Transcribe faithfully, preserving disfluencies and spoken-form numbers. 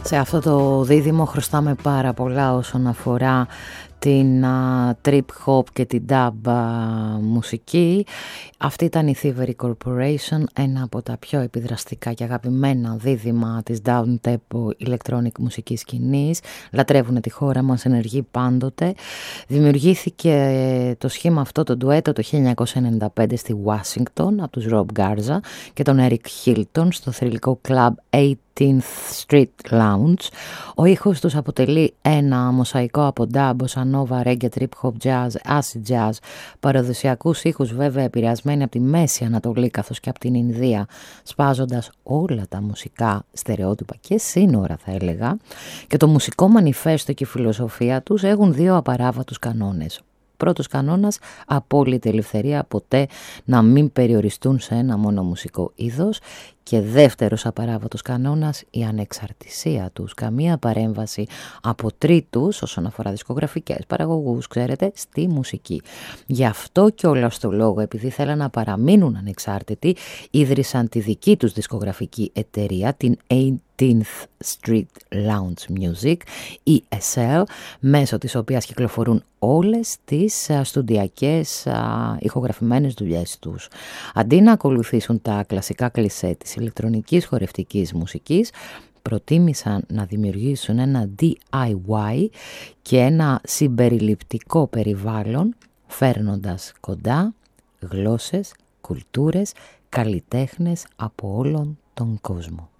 Σε αυτό το δίδυμο χρωστάμε πάρα πολλά όσον αφορά την uh, trip hop και την dub uh, μουσική. Αυτή ήταν η Thievery Corporation, ένα από τα πιο επιδραστικά και αγαπημένα δίδυμα της down tempo electronic μουσικής σκηνής. Λατρεύουν τη χώρα μας, ενεργεί πάντοτε. Δημιουργήθηκε το σχήμα αυτό, το ντουέτο, το χίλια εννιακόσια ενενήντα πέντε στη Washington από τους Rob Garza και τον Eric Hilton στο θρυλικό club eighteenth Street Lounge. Ο ήχος τους αποτελεί ένα μοσαϊκό από dub, bossa nova, reggae, trip hop, jazz, acid jazz, παραδοσιακούς ήχους βέβαια επηρεασμένοι από τη Μέση Ανατολή καθώς και από την Ινδία, σπάζοντας όλα τα μουσικά στερεότυπα και σύνορα θα έλεγα. Και το μουσικό μανιφέστο και η φιλοσοφία τους έχουν δύο απαράβατους κανόνες. Πρώτος κανόνας, απόλυτη ελευθερία, ποτέ να μην περιοριστούν σε ένα μόνο μουσικό είδος. Και δεύτερος απαράβατος κανόνας, η ανεξαρτησία τους. Καμία παρέμβαση από τρίτους όσον αφορά δισκογραφικές παραγωγούς, ξέρετε, στη μουσική. Γι' αυτό και όλα στο λόγο, επειδή θέλαν να παραμείνουν ανεξάρτητοι, ίδρυσαν τη δική τους δισκογραφική εταιρεία, την eighteenth Street Lounge Music, ι ες ελ, μέσω της οποίας κυκλοφορούν όλες τις α, στουντιακές α, ηχογραφημένες δουλειές τους. Αντί να ακολουθήσουν τα κλασικά κλισέ της ηλεκτρονικής χορευτικής μουσικής, προτίμησαν να δημιουργήσουν ένα ντι άι γουάι και ένα συμπεριληπτικό περιβάλλον, φέρνοντας κοντά γλώσσες, κουλτούρες, καλλιτέχνες από όλον τον κόσμο.